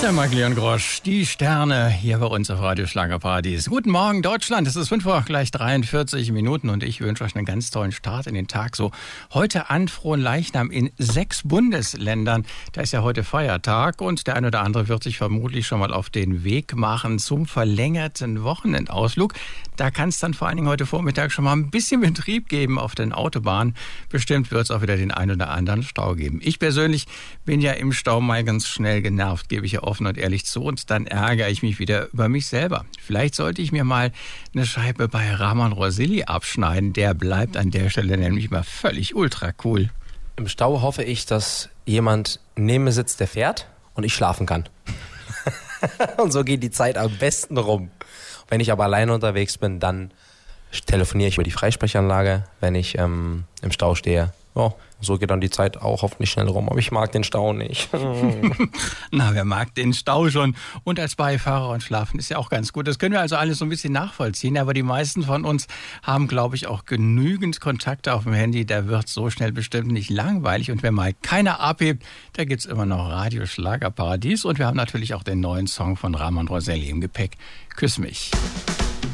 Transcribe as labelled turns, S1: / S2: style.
S1: der Maglian Grosch, die Sterne hier bei uns auf Radio Schlagerparadies. Guten Morgen Deutschland, es ist 5:43 und ich wünsche euch einen ganz tollen Start in den Tag. So, heute an Fronleichnam in 6 Bundesländern. Da ist ja heute Feiertag und der eine oder andere wird sich vermutlich schon mal auf den Weg machen zum verlängerten Wochenendausflug. Da kann es dann vor allen Dingen heute Vormittag schon mal ein bisschen Betrieb geben auf den Autobahnen. Bestimmt wird es auch wieder den einen oder anderen Stau geben. Ich persönlich bin ja im Stau mal ganz schnell genervt, gebe ich ja offen und ehrlich zu, und dann ärgere ich mich wieder über mich selber. Vielleicht sollte ich mir mal eine Scheibe bei Ramon Rosilli abschneiden. Der bleibt an der Stelle nämlich mal völlig ultra cool.
S2: Im Stau hoffe ich, dass jemand neben mir sitzt, der fährt und ich schlafen kann. Und so geht die Zeit am besten rum. Wenn ich aber alleine unterwegs bin, dann telefoniere ich über die Freisprechanlage, wenn ich im Stau stehe. Ja, so geht dann die Zeit auch hoffentlich schnell rum. Aber ich mag den Stau nicht.
S1: Na, wer mag den Stau schon? Und als Beifahrer und Schlafen ist ja auch ganz gut. Das können wir also alles so ein bisschen nachvollziehen. Aber die meisten von uns haben, glaube ich, auch genügend Kontakte auf dem Handy. Da wird so schnell bestimmt nicht langweilig. Und wenn mal keiner abhebt, da gibt's immer noch Radio Schlagerparadies. Und wir haben natürlich auch den neuen Song von Ramon Rosilli im Gepäck. Küss mich.